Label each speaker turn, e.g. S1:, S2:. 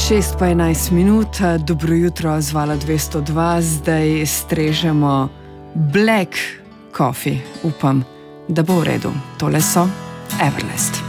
S1: 6:11, dobro jutro z Vala 202, zdaj strežemo Black Coffee. Upam, da bo v redu. Tole so Everlast.